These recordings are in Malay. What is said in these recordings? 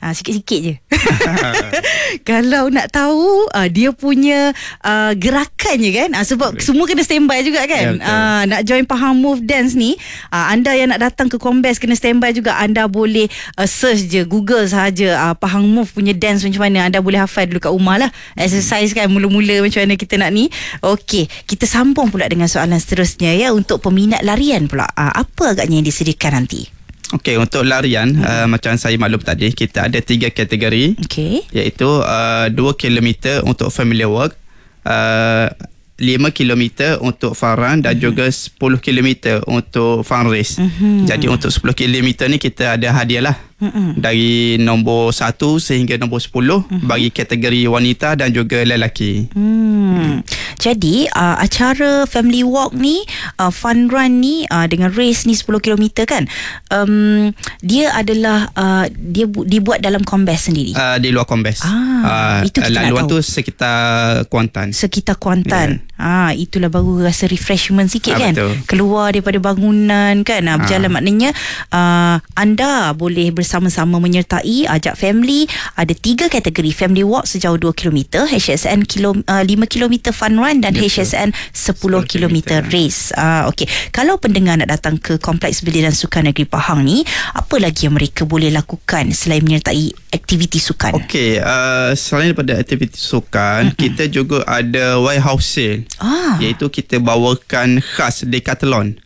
Sikit-sikit je. Kalau nak tahu dia punya gerakannya kan, sebab semua kena standby juga kan. Nak join Pahang Move Dance ni, anda yang nak datang ke Kombes kena standby juga. Anda boleh search je, Google sahaja Pahang Move punya dance macam mana. Anda boleh hafal dulu kat rumah lah. Exercise kan mula-mula macam mana kita nak ni. Okey, kita sambung pula dengan soalan seterusnya ya, untuk peminat larian pula. Apa agaknya yang disediakan nanti? Okey, untuk larian macam saya maklum tadi, kita ada 3 kategori. Iaitu 2 km untuk family walk, 5 km untuk fun run dan juga 10 km untuk fun race. Jadi untuk 10 km ni kita ada hadiah lah. Dari nombor 1 sehingga nombor 10 bagi kategori wanita dan juga lelaki. Jadi acara family walk ni, fun run ni dengan race ni 10 km kan, dia adalah dibuat dalam Kombes sendiri. Di luar Kombes. Itu kita laluan nak tahu. tu sekitar Kuantan. Itulah baru rasa refreshment sikit kan. Betul. Keluar daripada bangunan kan, berjalan. Maknanya anda boleh bersama-sama menyertai, ajak family. Ada 3 kategori: family walk sejauh 2 km, HSN 5 km fun run dan HSN 10 km race. Okey, kalau pendengar nak datang ke Kompleks Belia dan Sukan Negeri Pahang ni, apa lagi yang mereka boleh lakukan selain menyertai aktiviti sukan? Okey, selain daripada aktiviti sukan, kita juga ada warehouse sale. Iaitu kita bawakan khas Decathlon.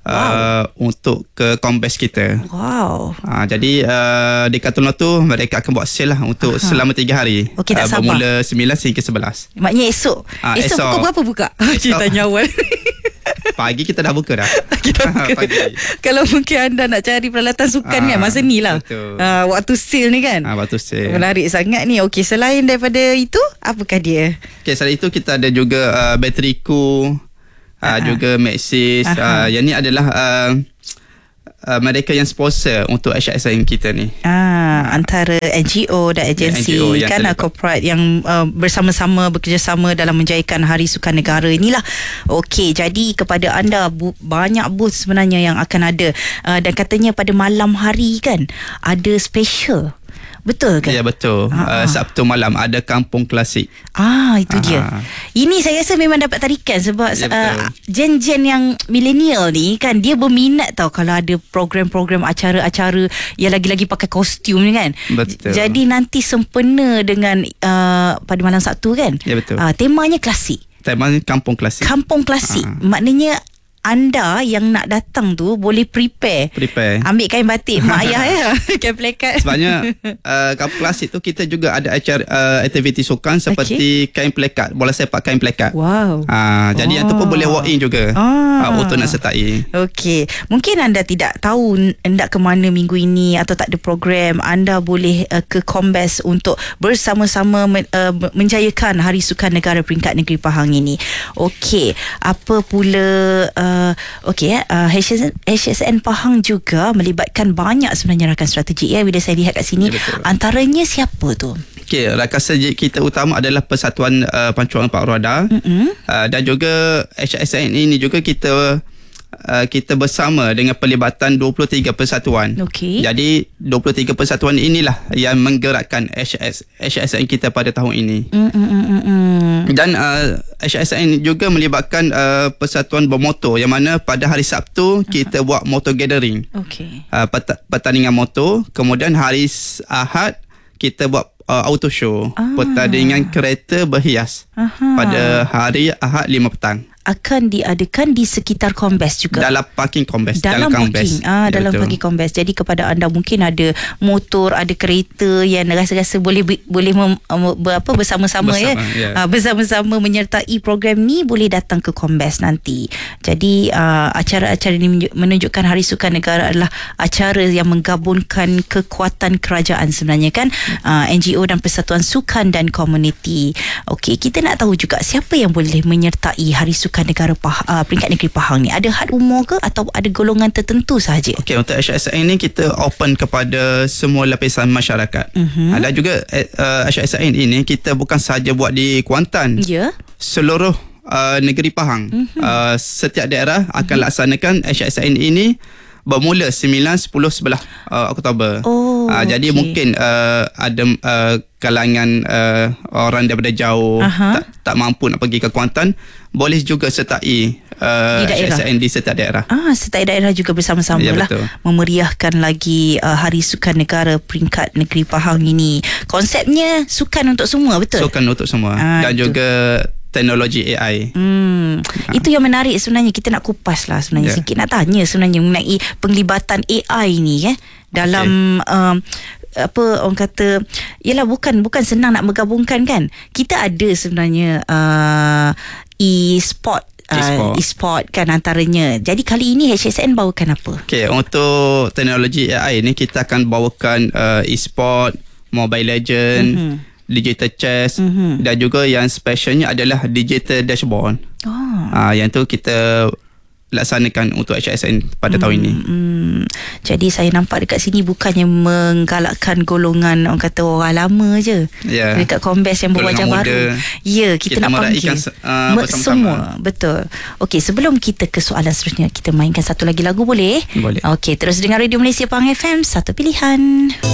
Untuk ke Kombes kita. Jadi Decathlon tu mereka akan buat sale lah untuk selama 3 hari. Okey, tak sabar. Bermula 9 hingga 11. Maknanya esok pukul berapa buka? Ceritanya awal. Pagi kita dah buka dah. Pagi. Kalau mungkin anda nak cari peralatan sukan kan, masa ni lah. Waktu sale ni kan. Waktu sale. Menarik sangat ni. Okey, selain daripada itu, apakah dia? Okey, selain itu kita ada juga Batteriku, juga Maxis. Yang ni adalah mereka yang sponsor untuk HSN kita ni. Antara NGO dan agensi kan, corporate yang bersama-sama bekerjasama dalam menjayakan Hari Sukan Negara inilah. Okey, jadi kepada anda banyak booth sebenarnya yang akan ada, dan katanya pada malam hari kan ada special. Betul ke? Ya, betul. Sabtu malam ada Kampung Klasik. Itu dia. Ini saya rasa memang dapat tarikan sebab gen-gen yang milenial ni kan, dia berminat tau kalau ada program-program acara-acara yang lagi-lagi pakai kostum ni kan. Betul. Jadi nanti sempena dengan pada malam Sabtu kan. Ya, betul. Temanya klasik. Temanya Kampung Klasik. Kampung Klasik. Maknanya anda yang nak datang tu boleh prepare. Ambil kain batik mak ayah ya. Kain plekat. Sebabnya Kampung Klasik tu kita juga ada acara aktiviti sukan seperti kain plekat, bola sepak kain plekat. Jadi yang tu pun boleh walk in juga untuk nak sertai. Okey, mungkin anda tidak tahu hendak ke mana minggu ini atau tak ada program, anda boleh ke Kombes untuk bersama-sama menjayakan Hari Sukan Negara peringkat negeri Pahang ini. Okey, apa pula HSN Pahang juga melibatkan banyak sebenarnya rakan strategik ya, bila saya lihat kat sini. Antaranya siapa tu? Okey, rakan strategik kita utama adalah Persatuan Pancuran Empat Roda, dan juga HSN ini juga kita bersama dengan pelibatan 23 persatuan. Jadi 23 persatuan inilah yang menggerakkan HSN kita pada tahun ini. Dan HSN juga melibatkan persatuan bermotor, yang mana pada hari Sabtu kita buat motor gathering. Pertandingan motor. Kemudian hari Ahad kita buat auto show, pertandingan kereta berhias pada hari Ahad 5 petang. Akan diadakan di sekitar Kombes juga. Dalam parking Kombes. Dalam parking Kombes. Jadi kepada anda mungkin ada motor, ada kereta yang rasa-rasa boleh bersama-sama ya. Bersama-sama menyertai program ni, boleh datang ke Kombes nanti. Jadi acara-acara ini menunjukkan Hari Sukan Negara adalah acara yang menggabungkan kekuatan kerajaan sebenarnya kan, NGO dan Persatuan Sukan dan Komuniti. Okey, kita nak tahu juga siapa yang boleh menyertai Hari Sukan Negara peringkat negeri Pahang ni. Ada had umur ke atau ada golongan tertentu sahaja? Okey, untuk HSN ni kita open kepada semua lapisan masyarakat. Dan juga HSN ini kita bukan sahaja buat di Kuantan. Seluruh negeri Pahang. Setiap daerah akan laksanakan HSN ini bermula 9, 10, 11 Oktober. Jadi mungkin ada kalangan orang daripada jauh tak mampu nak pergi ke Kuantan, boleh juga sertai HSN di setiap daerah. Setiap daerah juga bersama-sama lah memeriahkan lagi Hari Sukan Negara peringkat negeri Pahang ini. Konsepnya sukan untuk semua, betul? Sukan untuk semua. Dan juga teknologi AI. Itu yang menarik sebenarnya. Kita nak kupas lah sebenarnya sikit, nak tanya sebenarnya mengenai penglibatan AI ni dalam apa orang kata, yalah, bukan senang nak bergabungkan kan. Kita ada sebenarnya e-sport kan antaranya. Jadi kali ini HSN bawakan apa? Untuk teknologi AI ni kita akan bawakan e-sport, Mobile Legend, digital chess, dan juga yang specialnya adalah digital dashboard. Yang tu kita laksanakan untuk HSN pada tahun ini. Jadi saya nampak dekat sini bukannya menggalakkan golongan orang kata orang lama je. Dekat Kombes yang berwajah baru. Kita nak panggil semua. Betul. Okey, sebelum kita ke soalan seterusnya, kita mainkan satu lagi lagu boleh? Boleh. Okey, terus dengar Radio Malaysia Pahang FM, satu pilihan.